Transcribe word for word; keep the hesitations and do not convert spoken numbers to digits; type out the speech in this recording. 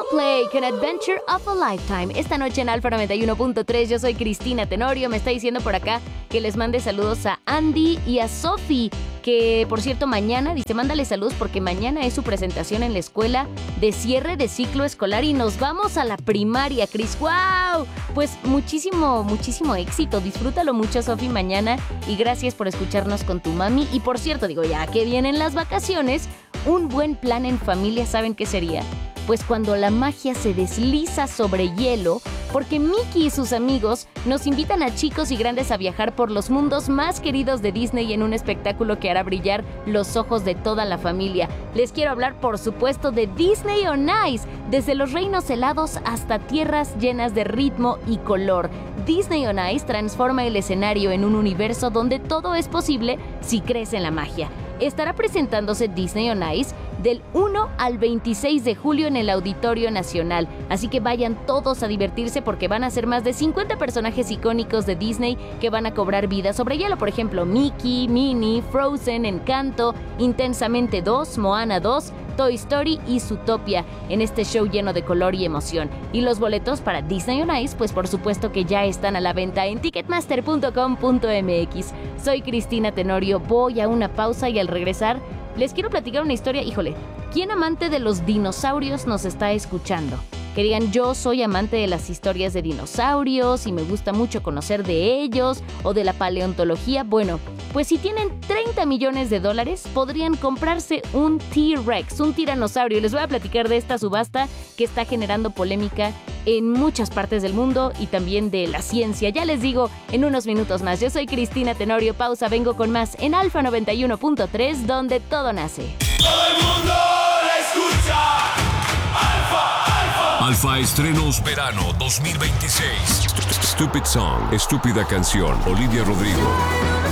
Coldplay con Adventure of a Lifetime. Esta noche en Alfa noventa y uno punto tres, yo soy Cristina Tenorio. Me está diciendo por acá que les mande saludos a Andy y a Sophie, que por cierto mañana, dice, mándale saludos porque mañana es su presentación en la escuela de cierre de ciclo escolar y nos vamos a la primaria, Cris. ¡Wow! Pues muchísimo, muchísimo éxito. Disfrútalo mucho, Sophie, mañana, y gracias por escucharnos con tu mami. Y por cierto, digo, ya que vienen las vacaciones, un buen plan en familia, ¿saben qué sería? Pues cuando la magia se desliza sobre hielo, porque Mickey y sus amigos nos invitan a chicos y grandes a viajar por los mundos más queridos de Disney en un espectáculo que hará brillar los ojos de toda la familia. Les quiero hablar, por supuesto, de Disney on Ice, desde los reinos helados hasta tierras llenas de ritmo y color. Disney on Ice transforma el escenario en un universo donde todo es posible si crees en la magia. Estará presentándose Disney on Ice del uno al veintiséis de julio en el Auditorio Nacional, así que vayan todos a divertirse porque van a ser más de cincuenta personajes icónicos de Disney que van a cobrar vida sobre hielo, por ejemplo Mickey, Minnie, Frozen, Encanto, Intensamente dos, Moana dos, Toy Story y Zootopia, en este show lleno de color y emoción. Y los boletos para Disney on Ice, pues por supuesto que ya están a la venta en ticketmaster punto com punto m x. Soy Cristina Tenorio, voy a una pausa y al regresar les quiero platicar una historia. Híjole, ¿quién amante de los dinosaurios nos está escuchando? Que digan, yo soy amante de las historias de dinosaurios y me gusta mucho conocer de ellos o de la paleontología. Bueno, pues si tienen treinta millones de dólares, podrían comprarse un T-Rex, un tiranosaurio. Les voy a platicar de esta subasta que está generando polémica en muchas partes del mundo y también de la ciencia. Ya les digo en unos minutos más. Yo soy Cristina Tenorio, pausa, vengo con más en Alfa noventa y uno punto tres, donde todo nace. Todo el mundo la escucha. Alfa, Alfa. Alfa Estrenos Verano dos mil veintiséis. Stupid Song, Estúpida Canción, Olivia Rodrigo.